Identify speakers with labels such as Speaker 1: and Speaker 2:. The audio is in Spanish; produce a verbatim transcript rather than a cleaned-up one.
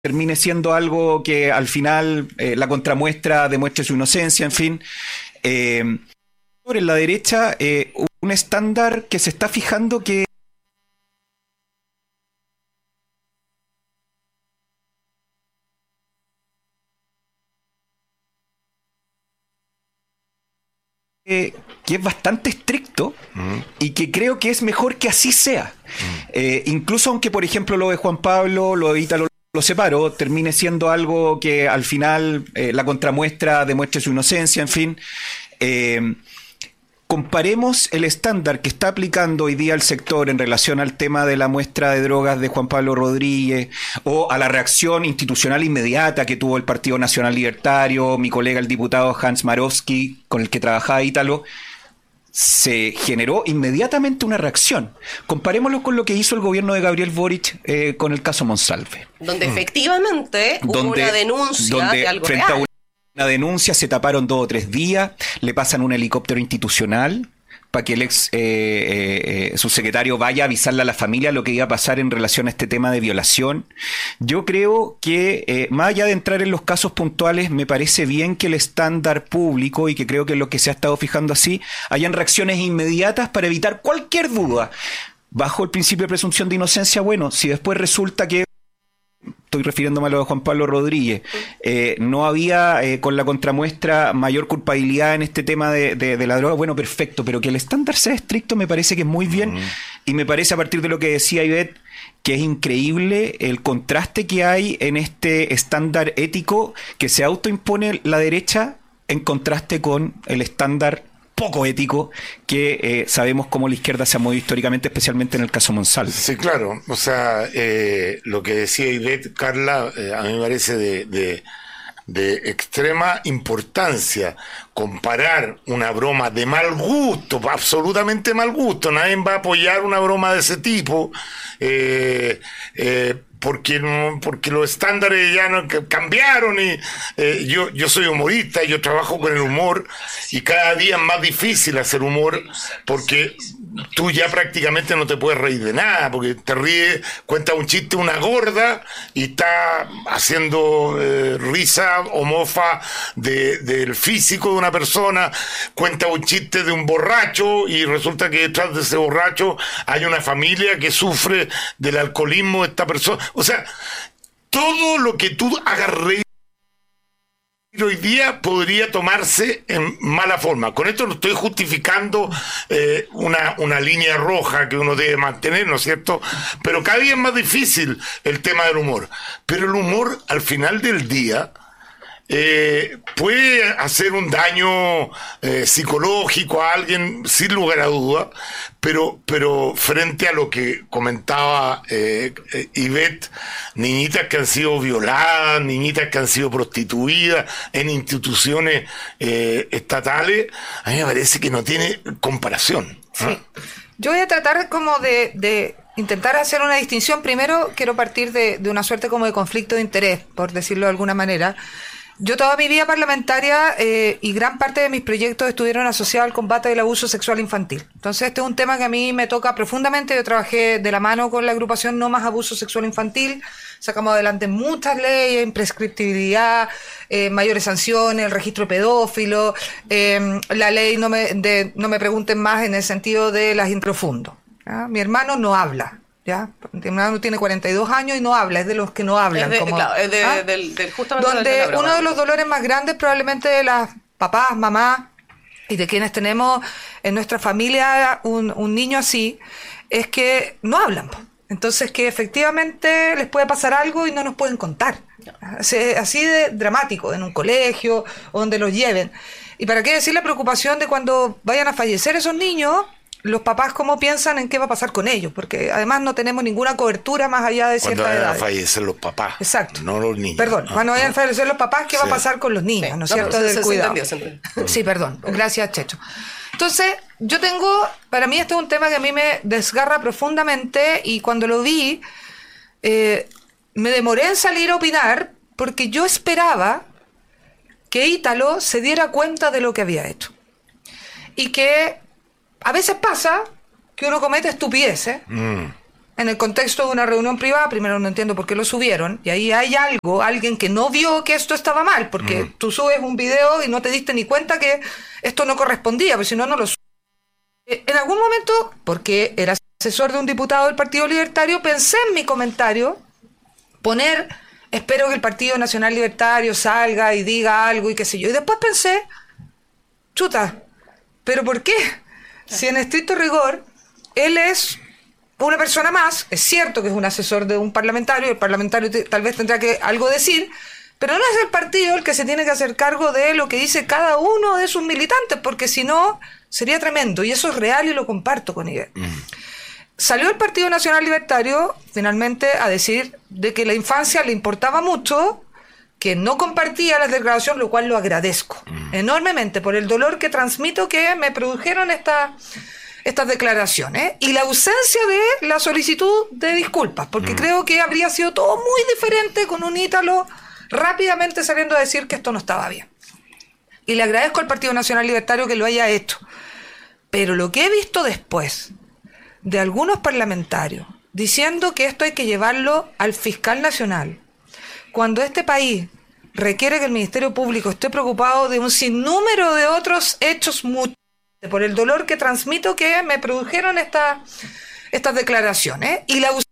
Speaker 1: termine siendo algo que al final eh, la contramuestra demuestre su inocencia, en fin. Eh, sobre la derecha, eh, un estándar que se está fijando que Eh, que es bastante estricto uh-huh. y que creo que es mejor que así sea. Uh-huh. Eh, incluso aunque, por ejemplo, lo de Juan Pablo, lo de Ítalo lo separó, termine siendo algo que al final eh, la contramuestra demuestre su inocencia, en fin. Eh, comparemos el estándar que está aplicando hoy día el sector en relación al tema de la muestra de drogas de Juan Pablo Rodríguez o a la reacción institucional inmediata que tuvo el Partido Nacional Libertario, mi colega el diputado Hans Marowski, con el que trabajaba Ítalo. Se generó inmediatamente una reacción. Comparémoslo con lo que hizo el gobierno de Gabriel Boric eh, con el caso Monsalve.
Speaker 2: Donde mm. efectivamente hubo
Speaker 1: donde,
Speaker 2: una denuncia
Speaker 1: donde
Speaker 2: de algo
Speaker 1: frente
Speaker 2: real.
Speaker 1: A una, una denuncia se taparon dos o tres días, le pasan un helicóptero institucional para que el ex eh, eh, subsecretario vaya a avisarle a la familia lo que iba a pasar en relación a este tema de violación. Yo creo que, eh, más allá de entrar en los casos puntuales, me parece bien que el estándar público, y que creo que es lo que se ha estado fijando así, hayan reacciones inmediatas para evitar cualquier duda. Bajo el principio de presunción de inocencia, bueno, si después resulta que, estoy refiriéndome a lo de Juan Pablo Rodríguez, eh, no había eh, con la contramuestra mayor culpabilidad en este tema de, de, de la droga, bueno, perfecto, pero que el estándar sea estricto me parece que es muy bien, uh-huh. y me parece, a partir de lo que decía Ivette, que es increíble el contraste que hay en este estándar ético que se autoimpone la derecha en contraste con el estándar poco ético que eh, sabemos cómo la izquierda se ha movido históricamente, especialmente en el caso Monsalve.
Speaker 3: Sí, claro. O sea, eh, lo que decía Ivette, Carla, eh, a mí me parece de, de, de extrema importancia. Comparar una broma de mal gusto, absolutamente mal gusto, nadie va a apoyar una broma de ese tipo, eh, eh, porque porque los estándares ya no cambiaron y eh, yo yo soy humorista, yo trabajo con el humor y cada día es más difícil hacer humor porque tú ya prácticamente no te puedes reír de nada, porque te ríes, cuenta un chiste una gorda y está haciendo eh, risa o mofa de, del físico de una persona, cuenta un chiste de un borracho y resulta que detrás de ese borracho hay una familia que sufre del alcoholismo de esta persona. O sea, todo lo que tú hagas reír hoy día podría tomarse en mala forma. Con esto no estoy justificando eh, una, una línea roja que uno debe mantener, ¿no es cierto? Pero cada día es más difícil el tema del humor. Pero el humor, al final del día, Eh, puede hacer un daño eh, psicológico a alguien, sin lugar a duda, pero, pero frente a lo que comentaba eh, eh, Ivette, niñitas que han sido violadas, niñitas que han sido prostituidas en instituciones eh, estatales, a mí me parece que no tiene comparación.
Speaker 4: Sí. ¿eh? Yo voy a tratar como de, de intentar hacer una distinción. Primero quiero partir de, de una suerte como de conflicto de interés, por decirlo de alguna manera. Yo toda mi vida parlamentaria eh, y gran parte de mis proyectos estuvieron asociados al combate del abuso sexual infantil. Entonces este es un tema que a mí me toca profundamente. Yo trabajé de la mano con la agrupación No Más Abuso Sexual Infantil. Sacamos adelante muchas leyes, imprescriptibilidad, eh, mayores sanciones, el registro de pedófilos, eh, la ley no me, de, no me pregunten más en el sentido de las profundos. ¿Ya? Mi hermano no habla. ¿Ya? Mi hermano tiene cuarenta y dos años y no habla, es de los que no hablan.
Speaker 2: Es de,
Speaker 4: como,
Speaker 2: claro, es de,
Speaker 4: ¿ah?
Speaker 2: del, del justamente
Speaker 4: donde
Speaker 2: de la
Speaker 4: uno de los dolores más grandes probablemente de las papás, mamás y de quienes tenemos en nuestra familia un, un niño así, es que no hablan. Entonces que efectivamente les puede pasar algo y no nos pueden contar. Así, así de dramático, en un colegio o donde los lleven. Y para qué decir la preocupación de cuando vayan a fallecer esos niños, los papás cómo piensan en qué va a pasar con ellos, porque además no tenemos ninguna cobertura más allá de cierta edad.
Speaker 3: Cuando vayan a fallecer los papás.
Speaker 4: Exacto.
Speaker 3: No los niños.
Speaker 4: Perdón,
Speaker 3: no,
Speaker 4: cuando vayan a fallecer los papás, ¿qué
Speaker 3: sí.
Speaker 4: va a pasar con los niños? Sí. ¿No es cierto?
Speaker 2: No,
Speaker 4: Del
Speaker 2: se,
Speaker 4: cuidado.
Speaker 2: se entendió, se
Speaker 4: Sí, perdón. Gracias, Checho. Entonces, yo tengo, para mí este es un tema que a mí me desgarra profundamente y cuando lo vi, eh, me demoré en salir a opinar porque yo esperaba que Ítalo se diera cuenta de lo que había hecho. Y que a veces pasa que uno comete estupideces, mm. en el contexto de una reunión privada. Primero, no entiendo por qué lo subieron, y ahí hay algo, alguien que no vio que esto estaba mal, porque mm. tú subes un video y no te diste ni cuenta que esto no correspondía, porque si no, no lo subes. En algún momento, porque era asesor de un diputado del Partido Libertario, pensé en mi comentario poner, espero que el Partido Nacional Libertario salga y diga algo y qué sé yo. Y después pensé, chuta, ¿pero por qué? Si en estricto rigor, él es una persona más, es cierto que es un asesor de un parlamentario, el parlamentario te, tal vez tendrá que algo decir, pero no es el partido el que se tiene que hacer cargo de lo que dice cada uno de sus militantes, porque si no, sería tremendo, y eso es real y lo comparto con Ivette. Mm. Salió el Partido Nacional Libertario finalmente a decir de que la infancia le importaba mucho, que no compartía las declaraciones, lo cual lo agradezco mm. enormemente por el dolor que transmito que me produjeron esta, estas declaraciones y la ausencia de la solicitud de disculpas, porque mm. creo que habría sido todo muy diferente con un Ítalo rápidamente saliendo a decir que esto no estaba bien. Y le agradezco al Partido Nacional Libertario que lo haya hecho. Pero lo que he visto después de algunos parlamentarios diciendo que esto hay que llevarlo al fiscal nacional, cuando este país requiere que el Ministerio Público esté preocupado de un sinnúmero de otros hechos muchos, por el dolor que transmito que me produjeron esta, estas declaraciones, y la